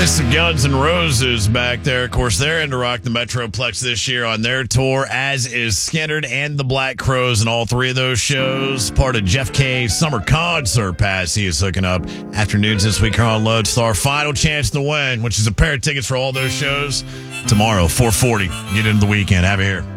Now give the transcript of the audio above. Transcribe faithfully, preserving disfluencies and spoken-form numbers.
This is Guns N' Roses back there. Of course, they're in to rock the Metroplex this year on their tour, as is Skynyrd and the Black Crowes, and all three of those shows part of Jeff K's summer concert pass he is hooking up. Afternoons this week here on Lodestar. Final chance to win, which is a pair of tickets for all those shows tomorrow, four forty. Get into the weekend. Have it here.